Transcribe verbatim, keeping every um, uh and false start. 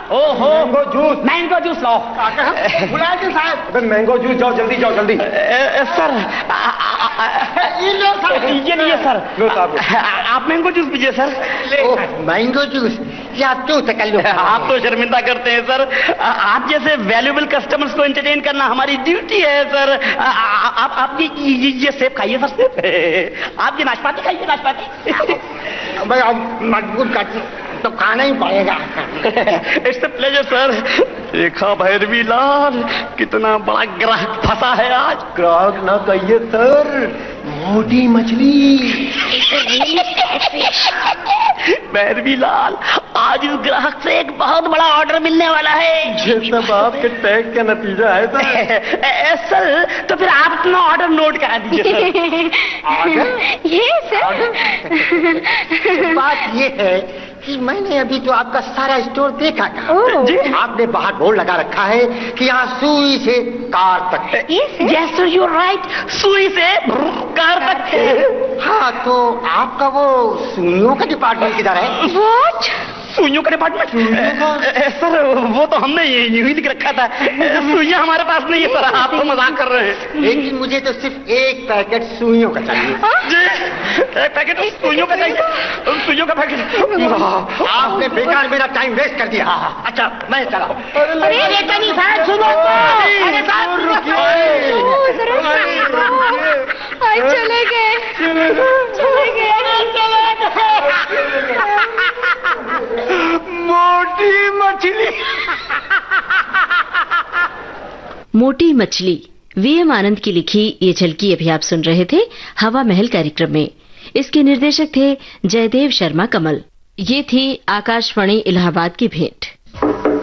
ओहो, mango juice, mango juice लाओ। बुलाए थे साहब। मैंगो जूस, जाओ जल्दी, जाओ जल्दी। सर ये लो सर, ये लिए सर। लो साहब, आप मैंगो जूस पीजिए सर। मैंगो जूस या तू तकल लो। आप तो शर्मिंदा करते हैं सर, आप जैसे वैल्यूएबल कस्टमर्स को एंटरटेन करना हमारी ड्यूटी है सर। आप आप ये ये सेब खाइए सर, सेब। आप ये नाशपाती खाइए, नाशपाती। भाई अब मजबूर कर तो खाना ही पड़ेगा। It's a pleasure sir. देखा भैरवी लाल, कितना बड़ा ग्राहक फंसा है आज। ग्राहक ना कहिए सर, मोटी मछली। भैरवी लाल, आज इस ग्राहक से एक बहुत बड़ा ऑर्डर मिलने वाला है। ये सब आपके टैग का नतीजा है सर। सर तो फिर आप अपना ऑर्डर नोट करा दीजिए सर। ऑर्डर? ये सर, बात ये है कि मैंने अभी तो आपका सारा स्टोर देखा था। जी? आपने बाहर बोर्ड लगा रखा है कि यहाँ सुई से कार तक। Yes sir, you are right, सुई से कार तक। हाँ, तो आपका वो सुइयों का डिपार्टमेंट किधर है? व्हाट? सुइयों का डिपार्टमेंट? सर वो तो हमने यूं ही लिख रखा था, सुइयां हमारे पास नहीं है सर। आप तो मजाक कर रहे हैं। लेकिन मुझे तो सिर्फ एक पैकेट सुइयों का चाहिए। जी, एक पैकेट सुइयों का चाहिए। सुइयों का पैकेट? आपने बेकार मेरा टाइम वेस्ट कर दिया। अच्छा मैं चला। अरे कनी साहब सुनो, अरे साहब चले गए, चले गए, मोटी मछली। मोटी मछली, वी एम आनंद की लिखी ये झलकी अभी आप सुन रहे थे हवा महल कार्यक्रम में। इसके निर्देशक थे जयदेव शर्मा कमल। ये थी आकाशवाणी इलाहाबाद की भेंट।